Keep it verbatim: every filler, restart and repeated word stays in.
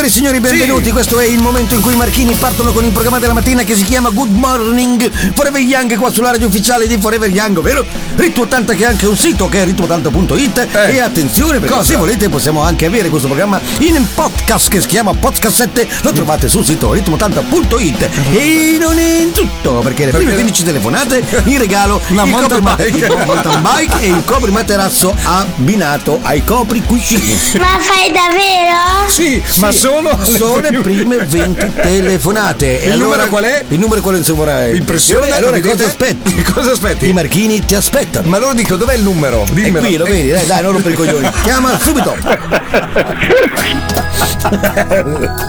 Signore e signori, benvenuti. Sì. Questo è il momento in cui i Marchini partono con il programma della mattina che si chiama Good Morning Forever Young, qua sulla radio ufficiale di Forever Young, ovvero Ritmo ottanta, che è anche un sito che è ritmo ottanta punto it. Eh. E attenzione, perché cosa? Se volete possiamo anche avere questo programma in podcast che si chiama Podcast sette, lo trovate sul sito ritmo ottanta punto it. E non è in tutto, perché le prime quindici telefonate in regalo una mountain bike. mountain bike e il copri materasso abbinato ai copri cuscini. Ma fai davvero? Sì, sì, ma sono sono le prime venti telefonate. E il allora, numero qual è? Il numero qual è, se vorrei. Impressione. Allora cosa aspetti? Cosa aspetti? I Marchini ti aspettano. Ma loro dico, dov'è il numero? Dimmelo. È qui, lo vedi, dai, dai, non rompere i coglioni. Chiama subito.